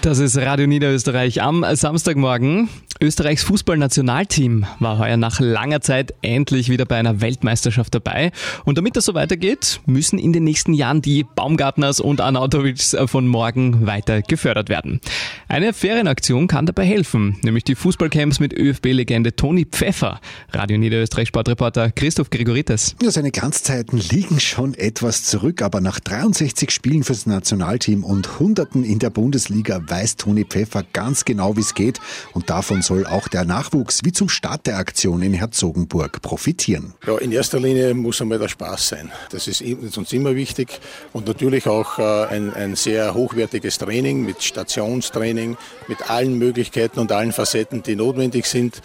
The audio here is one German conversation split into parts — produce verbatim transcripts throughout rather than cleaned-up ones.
Das ist Radio Niederösterreich am Samstagmorgen. Österreichs Fußballnationalteam war heuer nach langer Zeit endlich wieder bei einer Weltmeisterschaft dabei. Und damit das so weitergeht, müssen in den nächsten Jahren die Baumgartners und Arnautovics von morgen weiter gefördert werden. Eine Ferienaktion kann dabei helfen, nämlich die Fußballcamps mit ÖFB-Legende Toni Pfeffer. Radio Niederösterreich Sportreporter Christoph Gregoritis. Ja, seine Glanzzeiten liegen schon etwas zurück, aber nach dreiundsechzig Spielen fürs Nationalteam und Hunderten in der Bundesliga weiß Toni Pfeffer ganz genau, wie es geht, und davon soll auch der Nachwuchs wie zum Start der Aktion in Herzogenburg profitieren. Ja, in erster Linie muss einmal der Spaß sein. Das ist uns immer wichtig, und natürlich auch ein, ein sehr hochwertiges Training mit Stationstraining, mit allen Möglichkeiten und allen Facetten, die notwendig sind,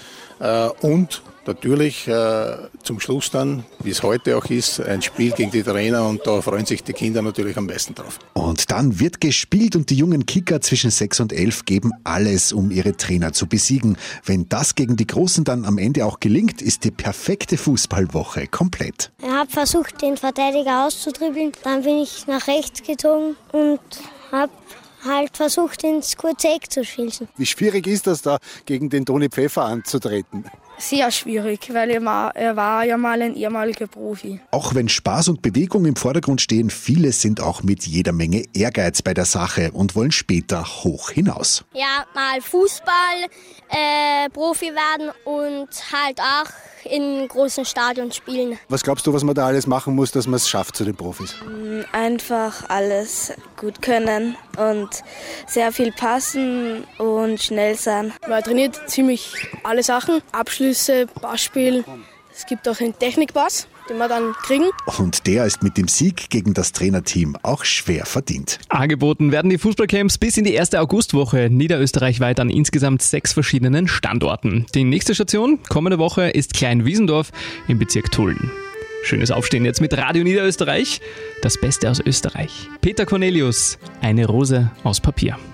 und natürlich äh, zum Schluss dann, wie es heute auch ist, ein Spiel gegen die Trainer, und da freuen sich die Kinder natürlich am meisten drauf. Und dann wird gespielt und die jungen Kicker zwischen sechs und elf geben alles, um ihre Trainer zu besiegen. Wenn das gegen die Großen dann am Ende auch gelingt, ist die perfekte Fußballwoche komplett. Ich habe versucht, den Verteidiger auszudribbeln, dann bin ich nach rechts gezogen und habe halt versucht, ins kurze Eck zu schießen. Wie schwierig ist das da, gegen den Toni Pfeffer anzutreten? Sehr schwierig, weil er war, er war ja mal ein ehemaliger Profi. Auch wenn Spaß und Bewegung im Vordergrund stehen, viele sind auch mit jeder Menge Ehrgeiz bei der Sache und wollen später hoch hinaus. Ja, mal Fußball, äh, Profi werden und halt auch in großen Stadien spielen. Was glaubst du, was man da alles machen muss, dass man es schafft zu den Profis? Einfach alles gut können und sehr viel passen und schnell sein. Man trainiert ziemlich alle Sachen, Abschlüsse, Passspiel. Es gibt auch einen Technikpass, den wir dann kriegen. Und der ist mit dem Sieg gegen das Trainerteam auch schwer verdient. Angeboten werden die Fußballcamps bis in die erste Augustwoche niederösterreichweit an insgesamt sechs verschiedenen Standorten. Die nächste Station kommende Woche ist Kleinwiesendorf im Bezirk Tulln. Schönes Aufstehen jetzt mit Radio Niederösterreich. Das Beste aus Österreich. Peter Cornelius, eine Rose aus Papier.